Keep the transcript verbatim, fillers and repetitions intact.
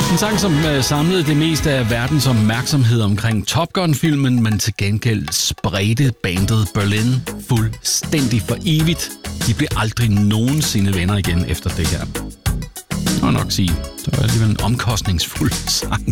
En sang, som uh, samlede det meste af verdens opmærksomhed omkring Top Gun-filmen, men til gengæld spredte bandet Berlin fuldstændig for evigt. De blev aldrig nogensinde venner igen efter det her. Jeg må nok sige, det var alligevel en omkostningsfuld sang.